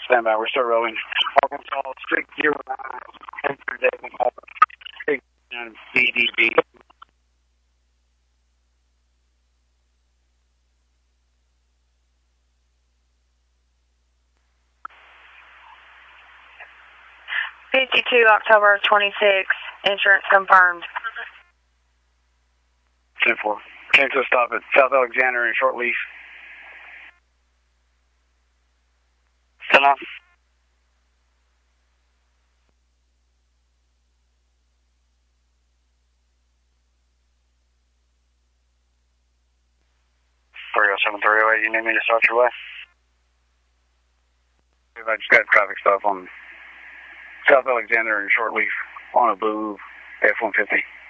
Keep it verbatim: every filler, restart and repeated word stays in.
Stand by. We're still rolling. Arkansas six zero nine. Enter David Auburn. six nine B D B. fifty-two October twenty-sixth. Insurance confirmed. ten four. Cancel stop at South Alexander and Short Leaf. Stand off. three oh seven, three oh eight, you need me to start your way? I just got a traffic stop on South Alexander and Short Leaf on a blue F one fifty.